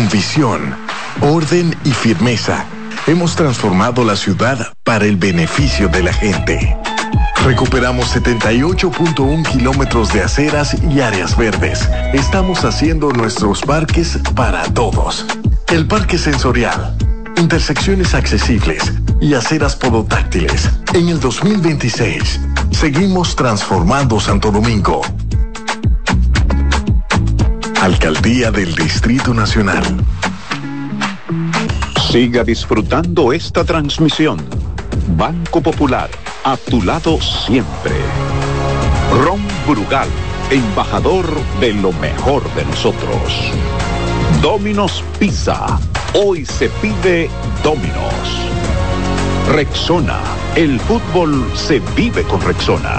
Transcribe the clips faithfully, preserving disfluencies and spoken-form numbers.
Con visión, orden y firmeza, hemos transformado la ciudad para el beneficio de la gente. Recuperamos setenta y ocho punto uno kilómetros de aceras y áreas verdes. Estamos haciendo nuestros parques para todos. El Parque Sensorial, intersecciones accesibles y aceras podotáctiles. En el dos mil veintiséis, seguimos transformando Santo Domingo. Alcaldía del Distrito Nacional. Siga disfrutando esta transmisión. Banco Popular, a tu lado siempre. Ron Brugal, embajador de lo mejor de nosotros. Domino's Pizza, hoy se pide Domino's. Rexona, el fútbol se vive con Rexona.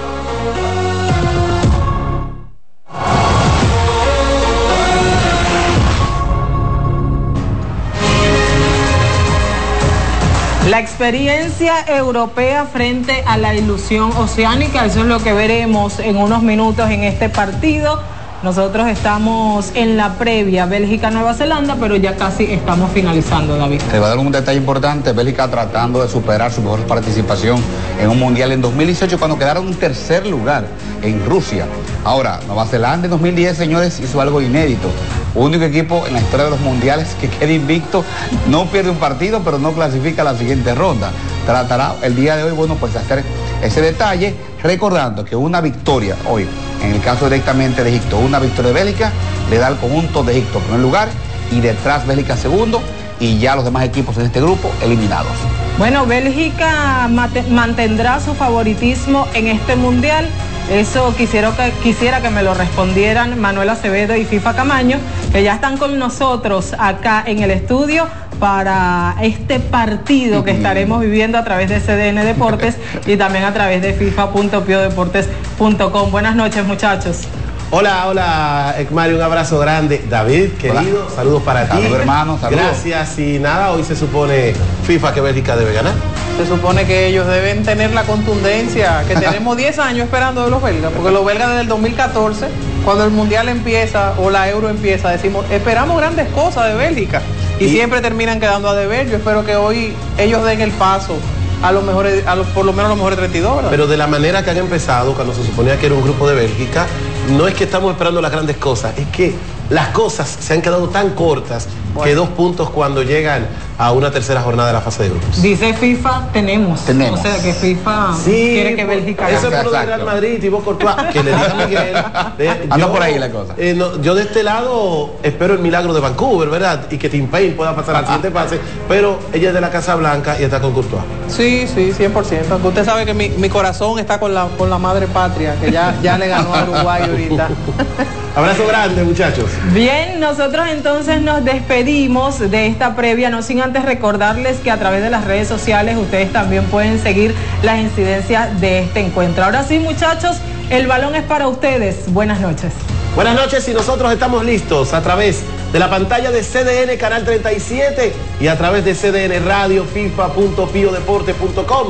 La experiencia europea frente a la ilusión oceánica, eso es lo que veremos en unos minutos en este partido. Nosotros estamos en la previa Bélgica-Nueva Zelanda, pero ya casi estamos finalizando, David. Te va a dar un detalle importante: Bélgica tratando de superar su mejor participación en un mundial en dos mil dieciocho, cuando quedaron en tercer lugar en Rusia. Ahora, Nueva Zelanda en dos mil diez, señores, hizo algo inédito. Único equipo en la historia de los mundiales que queda invicto, no pierde un partido, pero no clasifica a la siguiente ronda. Tratará el día de hoy, bueno, pues hacer ese detalle, recordando que una victoria hoy, en el caso directamente de Egipto, una victoria de Bélgica, le da al conjunto de Egipto en primer lugar y detrás Bélgica segundo, y ya los demás equipos en este grupo eliminados. Bueno, Bélgica mantendrá su favoritismo en este mundial. Eso quisiera que, quisiera que me lo respondieran Manuel Acevedo y FIFA Camaño, que ya están con nosotros acá en el estudio para este partido que estaremos viviendo a través de C D N Deportes y también a través de FIFA punto pio deportes punto com. Buenas noches, muchachos. Hola, hola, Ekmari, un abrazo grande. David, querido, hola. Saludos para ti. Saludos, hermano, saludos. Gracias. Y nada, hoy se supone FIFA que Bélgica debe ganar. Se supone que ellos deben tener la contundencia que tenemos diez años esperando de los belgas, porque los belgas desde el dos mil catorce, cuando el Mundial empieza o la Euro empieza, decimos, esperamos grandes cosas de Bélgica y, y siempre terminan quedando a deber. Yo espero que hoy ellos den el paso a los mejores, a los, por lo menos los mejores treinta y dos, ¿verdad? Pero de la manera que han empezado, cuando se suponía que era un grupo de Bélgica, no es que estamos esperando las grandes cosas, es que las cosas se han quedado tan cortas, bueno, que dos puntos cuando llegan a una tercera jornada de la fase de grupos. Dice FIFA, tenemos. Tenemos. O sea, que FIFA sí, quiere que Bélgica gane. Eso es por lo de Real Madrid y vos Courtois, que le diga a Miguel. Eh, Anda yo, por ahí la cosa. Eh, no, yo de este lado espero el milagro de Vancouver, ¿verdad? Y que Tim Payne pueda pasar al siguiente pase, pero ella es de la Casa Blanca y está con Courtois. Sí, sí, cien por ciento. Aunque usted sabe que mi, mi corazón está con la, con la madre patria, que ya, ya le ganó a Uruguay ahorita. Abrazo grande, muchachos. Bien, nosotros entonces nos despedimos de esta previa, no sin antes recordarles que a través de las redes sociales ustedes también pueden seguir las incidencias de este encuentro. Ahora sí, muchachos, el balón es para ustedes. Buenas noches. Buenas noches, y nosotros estamos listos a través de la pantalla de C D N Canal treinta y siete y a través de C D N Radio, FIFA punto pio deportes punto com.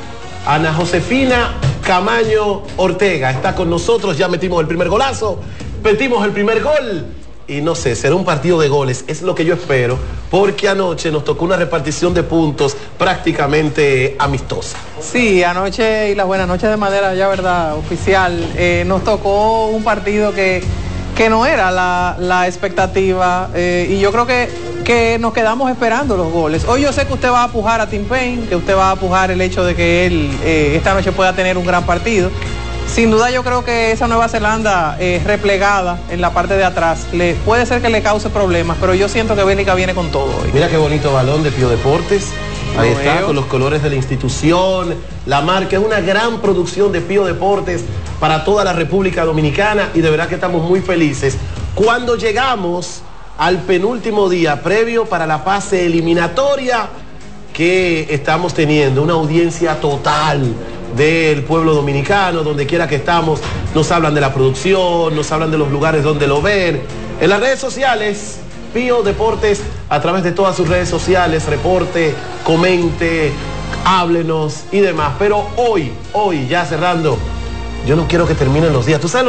Ana Josefina Camaño Ortega está con nosotros, ya metimos el primer golazo, metimos el primer gol. Y no sé, será un partido de goles, es lo que yo espero, porque anoche nos tocó una repartición de puntos prácticamente amistosa. Sí, anoche, y las buenas noches de manera ya verdad oficial, eh, nos tocó un partido que, que no era la, la expectativa, eh, y yo creo que, que nos quedamos esperando los goles. Hoy yo sé que usted va a apujar a Tim Payne, que usted va a apujar el hecho de que él eh, esta noche pueda tener un gran partido. Sin duda yo creo que esa Nueva Zelanda eh, replegada en la parte de atrás le, puede ser que le cause problemas, pero yo siento que Bélgica viene con todo hoy. Mira qué bonito balón de Pio Deportes. Ahí Lo está, veo. con los colores de la institución, la marca. Es una gran producción de Pio Deportes para toda la República Dominicana y de verdad que estamos muy felices. Cuando llegamos al penúltimo día previo para la fase eliminatoria, que estamos teniendo una audiencia total del pueblo dominicano, donde quiera que estamos, nos hablan de la producción, nos hablan de los lugares donde lo ven. En las redes sociales, Pio Deportes, a través de todas sus redes sociales, reporte, comente, háblenos y demás. Pero hoy, hoy, ya cerrando, yo no quiero que terminen los días. ¿Tú sabes lo